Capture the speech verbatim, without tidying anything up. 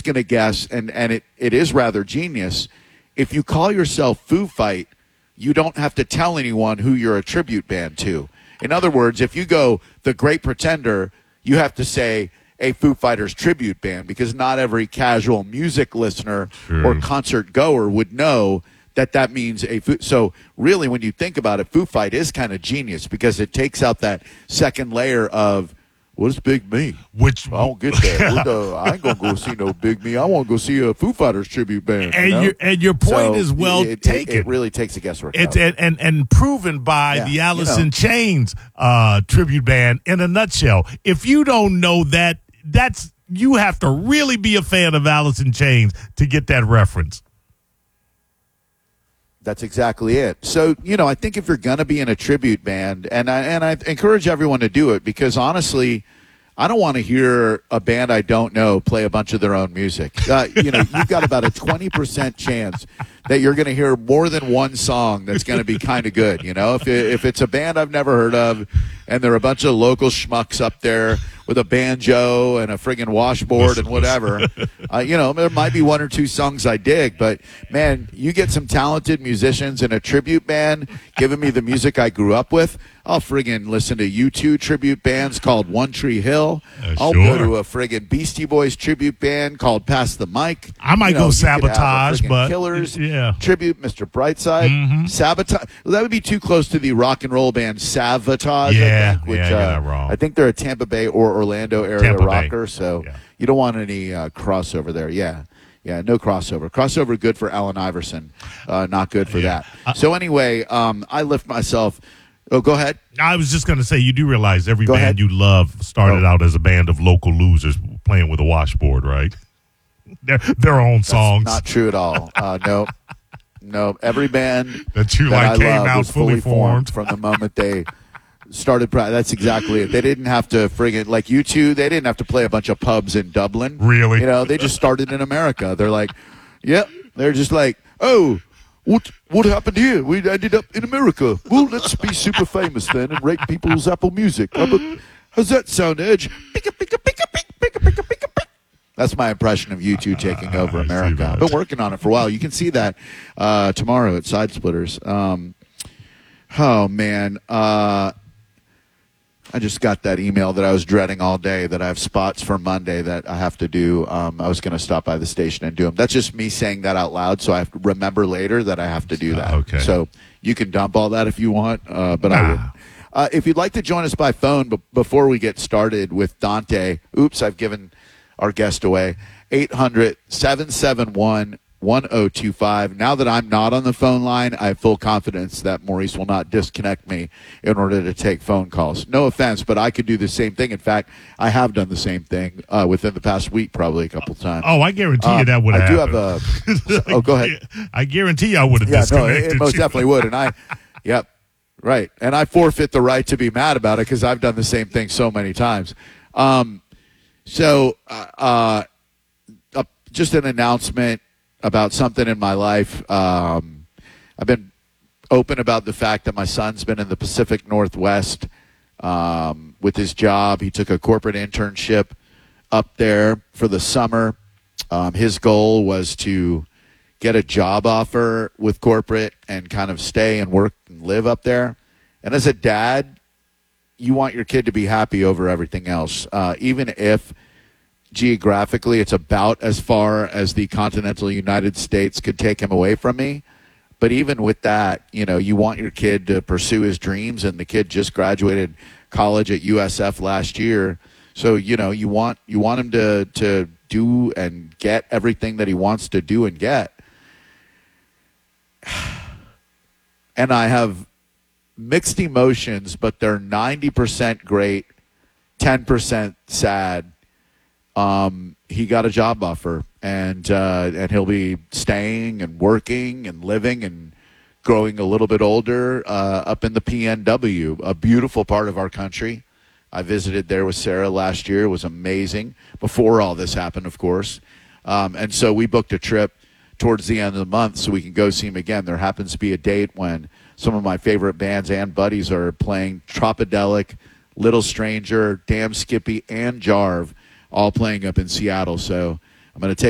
just going to guess, and, and it, it is rather genius, if you call yourself Foo Fight, you don't have to tell anyone who you're a tribute band to. In other words, if you go The Great Pretender, you have to say a Foo Fighters tribute band, because not every casual music listener sure. or concert goer would know that that means a Foo. So really, when you think about it, Foo Fight is kind of genius because it takes out that second layer of, what's Big Me? Which I don't get that. What the, I ain't gonna go see no Big Me. I want to go see a Foo Fighters tribute band. And you know? your and your point so is well it, taken. It, it really takes a guesswork. It's out. and, and and proven by yeah, the Alice you in know. Chains uh, tribute band in a nutshell. If you don't know that, that's you have to really be a fan of Alice in Chains to get that reference. That's exactly it. So, you know, I think if you're going to be in a tribute band, and I, and I encourage everyone to do it, because honestly, I don't want to hear a band I don't know play a bunch of their own music. Uh, you know, you've got about a twenty percent chance that you're going to hear more than one song that's going to be kind of good. You know, if it, if it's a band I've never heard of and there are a bunch of local schmucks up there with a banjo and a friggin' washboard and whatever, uh, you know, there might be one or two songs I dig, but man, you get some talented musicians in a tribute band giving me the music I grew up with. I'll friggin' listen to U two tribute bands called One Tree Hill. Uh, I'll sure. go to a friggin' Beastie Boys tribute band called Pass the Mic. I might you know, go you could have a Sabotage, friggin' but Killers yeah. tribute, Mister Brightside. Mm-hmm. Sabotage. Well, that would be too close to the rock and roll band Savatage. Yeah, I think, which, yeah, I got uh, that wrong. I think they're a Tampa Bay or Orlando area Tampa rocker, Bay. so Yeah. you don't want any uh, crossover there. Yeah. Yeah, no crossover. Crossover good for Allen Iverson, uh, not good for Yeah. that. Uh, so anyway, um, I lift myself. Oh, go ahead. I was just going to say, you do realize every Go band ahead. you love started Oh. out as a band of local losers playing with a washboard, right? Their, their own That's songs. not true at all. Uh, no, no. Every band That you that like I came love out was fully formed. from the moment they started. pra- That's exactly it. They didn't have to friggin' like U two. They didn't have to play a bunch of pubs in Dublin. Really? You know, they just started in America. They're like, yep. They're just like, oh. What what happened here? We ended up in America. Well, let's be super famous then and rate people's Apple Music. How about, how's that sound, Edge? Pika, pika, pika, pika, pika, pika, pika, pika. That's my impression of U two taking over I see America. that. I've been working on it for a while. You can see that uh, tomorrow at Side Splitters. Um, oh, man. Uh, I just got that email that I was dreading all day that I have spots for Monday that I have to do. Um, I was going to stop by the station and do them. That's just me saying that out loud, so I have to remember later that I have to do that. Uh, okay. So you can dump all that if you want, uh, but Nah. I wouldn't. Uh, if you'd like to join us by phone b- before we get started with Dante, oops, I've given our guest away, eight hundred, seven seven one, one oh two five. Now that I'm not on the phone line, I have full confidence that Maurice will not disconnect me in order to take phone calls. No offense, but I could do the same thing. In fact, I have done the same thing uh, within the past week probably a couple times. Oh, I guarantee you Um, that would I happen. do have a – oh, go ahead. I guarantee you I would have Yeah, no, disconnected it, it most you. definitely would. And I – yep, right. And I forfeit the right to be mad about it because I've done the same thing so many times. Um, so uh, uh, uh, just an announcement about something in my life. Um, I've been open about the fact that my son's been in the Pacific Northwest um, with his job. He took a corporate internship up there for the summer. Um, his goal was to get a job offer with corporate and kind of stay and work and live up there. And as a dad, you want your kid to be happy over everything else, uh, even if geographically it's about as far as the continental United States could take him away from me. But even with that, you know, you want your kid to pursue his dreams, and the kid just graduated college at U S F last year. So, you know, you want you want him to to do and get everything that he wants to do and get. And I have mixed emotions, but they're ninety percent great, ten percent sad. Um, he got a job offer, and uh, and he'll be staying and working and living and growing a little bit older uh, up in the P N W, a beautiful part of our country. I visited there with Sarah last year. It was amazing. Before all this happened, of course. Um, and so we booked a trip towards the end of the month so we can go see him again. There happens to be a date when some of my favorite bands and buddies are playing Tropodelic, Little Stranger, Damn Skippy, and Jarve, all playing up in Seattle. So I'm going to take